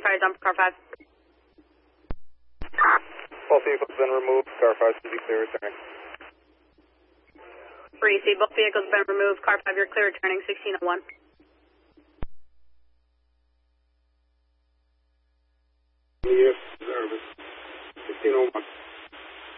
advised on car 5. Both vehicles have been removed. Car 5 should be clear returning. Receive, both vehicles have been removed. Car 5, you're clear returning 1601.